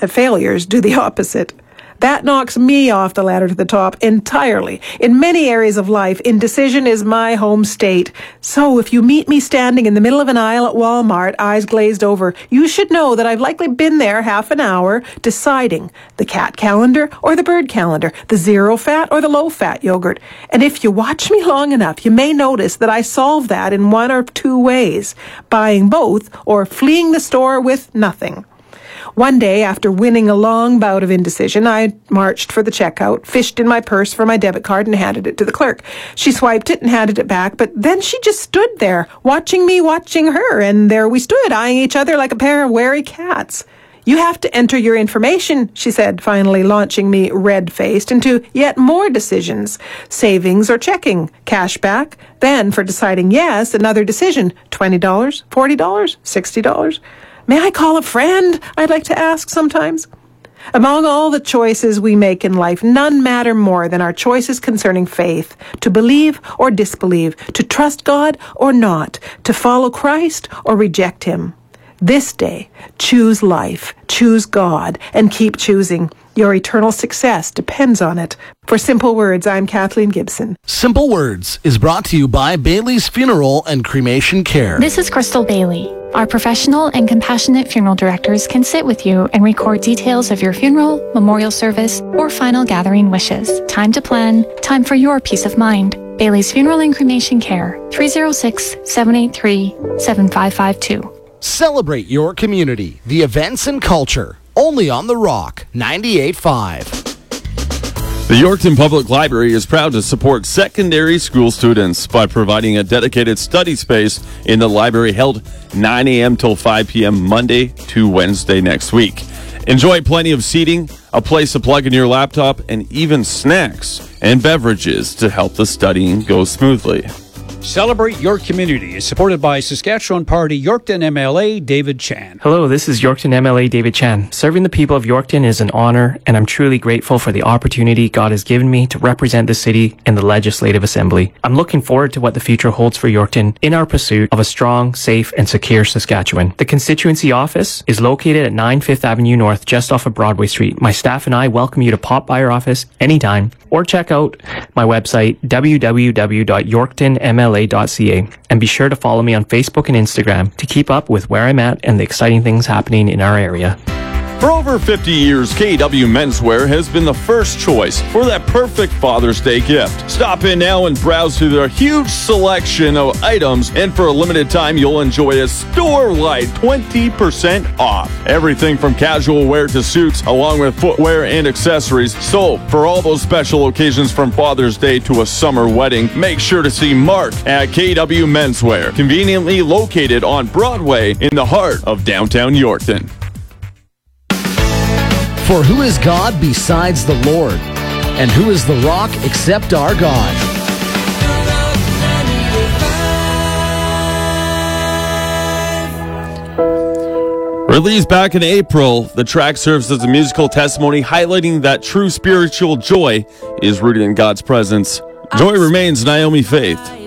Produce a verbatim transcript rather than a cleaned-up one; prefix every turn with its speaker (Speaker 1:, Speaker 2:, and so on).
Speaker 1: failures do the opposite. That knocks me off the ladder to the top entirely. In many areas of life, indecision is my home state. So if you meet me standing in the middle of an aisle at Walmart, eyes glazed over, you should know that I've likely been there half an hour deciding the cat calendar or the bird calendar, the zero fat or the low fat yogurt. And if you watch me long enough, you may notice that I solve that in one or two ways, buying both or fleeing the store with nothing. One day, after winning a long bout of indecision, I marched for the checkout, fished in my purse for my debit card, and handed it to the clerk. She swiped it and handed it back, but then she just stood there, watching me, watching her, and there we stood, eyeing each other like a pair of wary cats. You have to enter your information, she said, finally launching me red-faced into yet more decisions. Savings or checking, cash back. Then, for deciding yes, another decision, twenty dollars, forty dollars, sixty dollars. May I call a friend? I'd like to ask sometimes. Among all the choices we make in life, none matter more than our choices concerning faith, to believe or disbelieve, to trust God or not, to follow Christ or reject Him. This day, choose life, choose God, and keep choosing. Your eternal success depends on it. For Simple Words, I'm Kathleen Gibson.
Speaker 2: Simple Words is brought to you by Bailey's Funeral and Cremation Care.
Speaker 3: This is Crystal Bailey. Our professional and compassionate funeral directors can sit with you and record details of your funeral, memorial service, or final gathering wishes. Time to plan, time for your peace of mind. Bailey's Funeral and Cremation Care, three oh six, seven eight three, seven five five two.
Speaker 2: Celebrate your community, the events and culture, only on The Rock, ninety-eight point five.
Speaker 4: The Yorkton Public Library is proud to support secondary school students by providing a dedicated study space in the library held nine a.m. till five p.m. Monday to Wednesday next week. Enjoy plenty of seating, a place to plug in your laptop, and even snacks and beverages to help the studying go smoothly.
Speaker 5: Celebrate Your Community is supported by Saskatchewan Party Yorkton M L A David Chan.
Speaker 6: Hello, this is Yorkton M L A David Chan. Serving the people of Yorkton is an honor, and I'm truly grateful for the opportunity God has given me to represent the city in the Legislative Assembly. I'm looking forward to what the future holds for Yorkton in our pursuit of a strong, safe, and secure Saskatchewan. The constituency office is located at nine Fifth Avenue North, just off of Broadway Street. My staff and I welcome you to pop by our office anytime or check out my website, w w w dot yorkton m l a dot c a, and be sure to follow me on Facebook and Instagram to keep up with where I'm at and the exciting things happening in our area.
Speaker 4: For over fifty years, K W Menswear has been the first choice for that perfect Father's Day gift. Stop in now and browse through their huge selection of items, and for a limited time, you'll enjoy a store-wide twenty percent off. Everything from casual wear to suits, along with footwear and accessories. So, for all those special occasions from Father's Day to a summer wedding, make sure to see Mark at K W Menswear, conveniently located on Broadway in the heart of downtown Yorkton.
Speaker 2: For who is God besides the Lord? And who is the rock except our God?
Speaker 4: Released back in April, the track serves as a musical testimony highlighting that true spiritual joy is rooted in God's presence. Joy remains Naomi Faith.